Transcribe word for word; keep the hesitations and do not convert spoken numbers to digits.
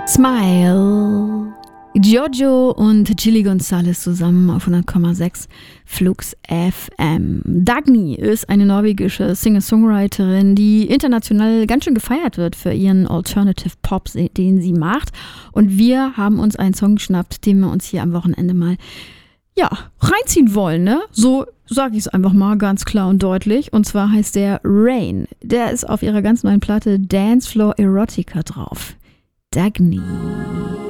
Smile. Giorgio und Chili González zusammen auf hundert Komma sechs Flux F M. Dagny ist eine norwegische Singer-Songwriterin, die international ganz schön gefeiert wird für ihren Alternative Pop, den sie macht. Und wir haben uns einen Song geschnappt, den wir uns hier am Wochenende mal ja, reinziehen wollen, ne? So sage ich es einfach mal ganz klar und deutlich. Und zwar heißt der Rain. Der ist auf ihrer ganz neuen Platte Dance Floor Erotica drauf. Dagny.